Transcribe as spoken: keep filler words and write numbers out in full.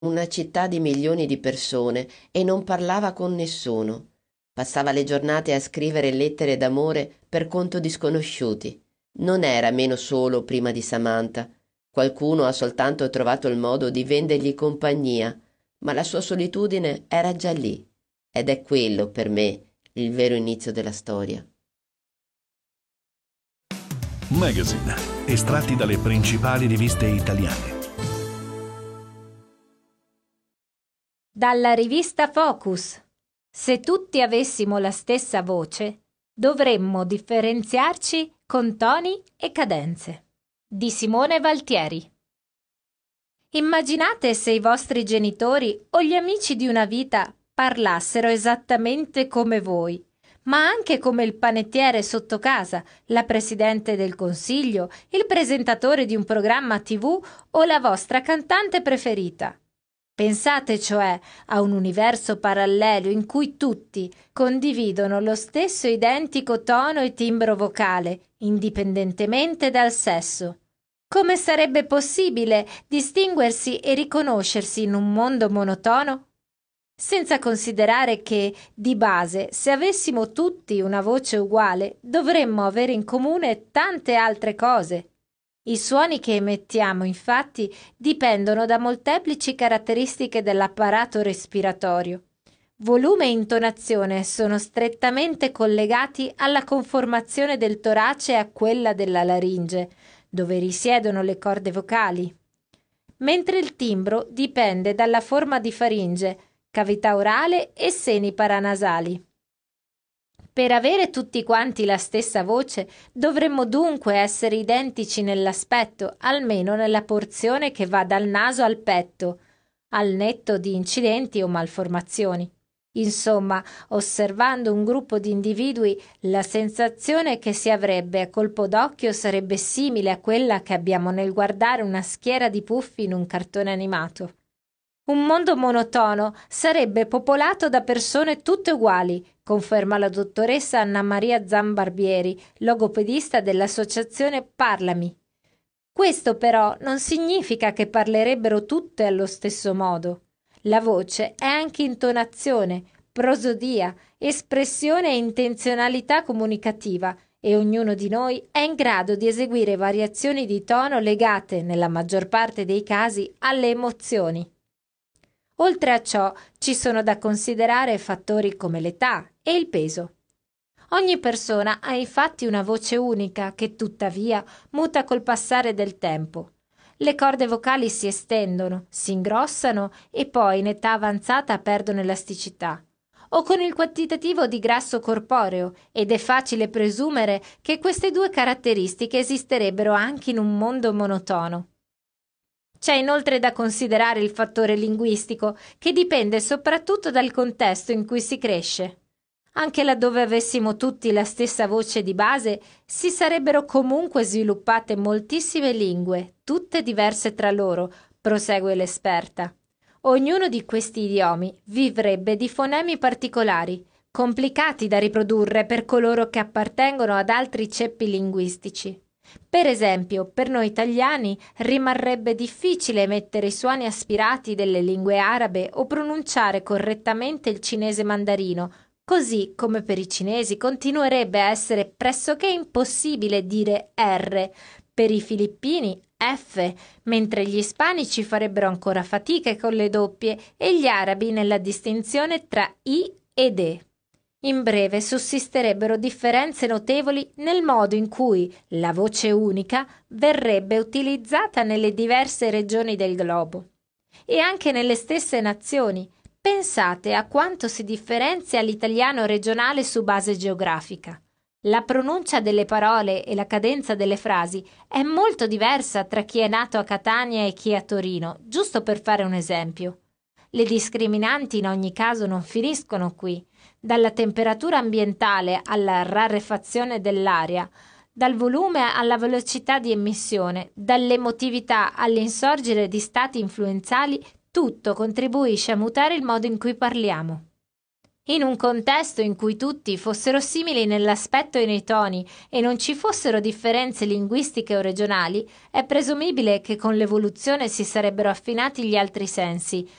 una città di milioni di persone e non parlava con nessuno. Passava le giornate a scrivere lettere d'amore per conto di sconosciuti. Non era meno solo prima di Samantha. Qualcuno ha soltanto trovato il modo di vendergli compagnia, ma la sua solitudine era già lì. Ed è quello, per me, il vero inizio della storia. Magazine, estratti dalle principali riviste italiane. Dalla rivista Focus. Se tutti avessimo la stessa voce, dovremmo differenziarci con toni e cadenze. Di Simone Valtieri. Immaginate se i vostri genitori o gli amici di una vita parlassero esattamente come voi, ma anche come il panettiere sotto casa, la presidente del consiglio, il presentatore di un programma tivù o la vostra cantante preferita. Pensate cioè a un universo parallelo in cui tutti condividono lo stesso identico tono e timbro vocale, indipendentemente dal sesso. Come sarebbe possibile distinguersi e riconoscersi in un mondo monotono? Senza considerare che, di base, se avessimo tutti una voce uguale, dovremmo avere in comune tante altre cose. I suoni che emettiamo, infatti, dipendono da molteplici caratteristiche dell'apparato respiratorio. Volume e intonazione sono strettamente collegati alla conformazione del torace e a quella della laringe, dove risiedono le corde vocali, mentre il timbro dipende dalla forma di faringe, cavità orale e seni paranasali. Per avere tutti quanti la stessa voce, dovremmo dunque essere identici nell'aspetto, almeno nella porzione che va dal naso al petto, al netto di incidenti o malformazioni. Insomma, osservando un gruppo di individui, la sensazione che si avrebbe a colpo d'occhio sarebbe simile a quella che abbiamo nel guardare una schiera di puffi in un cartone animato. Un mondo monotono sarebbe popolato da persone tutte uguali, conferma la dottoressa Anna Maria Zambarbieri, logopedista dell'associazione Parlami. Questo però non significa che parlerebbero tutte allo stesso modo. La voce è anche intonazione, prosodia, espressione e intenzionalità comunicativa e ognuno di noi è in grado di eseguire variazioni di tono legate, nella maggior parte dei casi, alle emozioni. Oltre a ciò, ci sono da considerare fattori come l'età e il peso. Ogni persona ha infatti una voce unica che, tuttavia, muta col passare del tempo. Le corde vocali si estendono, si ingrossano e poi, in età avanzata, perdono elasticità, o con il quantitativo di grasso corporeo, ed è facile presumere che queste due caratteristiche esisterebbero anche in un mondo monotono. C'è inoltre da considerare il fattore linguistico, che dipende soprattutto dal contesto in cui si cresce. Anche laddove avessimo tutti la stessa voce di base, si sarebbero comunque sviluppate moltissime lingue, tutte diverse tra loro, prosegue l'esperta. Ognuno di questi idiomi vivrebbe di fonemi particolari, complicati da riprodurre per coloro che appartengono ad altri ceppi linguistici. Per esempio, per noi italiani rimarrebbe difficile emettere i suoni aspirati delle lingue arabe o pronunciare correttamente il cinese mandarino, così come per i cinesi continuerebbe a essere pressoché impossibile dire R, per i filippini F, mentre gli ispanici farebbero ancora fatica con le doppie e gli arabi nella distinzione tra I ed E. In breve, sussisterebbero differenze notevoli nel modo in cui la voce unica verrebbe utilizzata nelle diverse regioni del globo e anche nelle stesse nazioni. Pensate a quanto si differenzia l'italiano regionale su base geografica. La pronuncia delle parole e la cadenza delle frasi è molto diversa tra chi è nato a Catania e chi a Torino, giusto per fare un esempio. Le discriminanti in ogni caso non finiscono qui. Dalla temperatura ambientale alla rarefazione dell'aria, dal volume alla velocità di emissione, dall'emotività all'insorgere di stati influenzali, tutto contribuisce a mutare il modo in cui parliamo. In un contesto in cui tutti fossero simili nell'aspetto e nei toni e non ci fossero differenze linguistiche o regionali, è presumibile che con l'evoluzione si sarebbero affinati gli altri sensi,